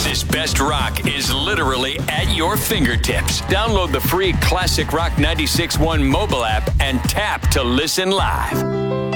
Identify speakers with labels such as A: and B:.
A: Texas's best rock is literally at your fingertips. Download the free Classic Rock 96.1 mobile app and tap to listen live.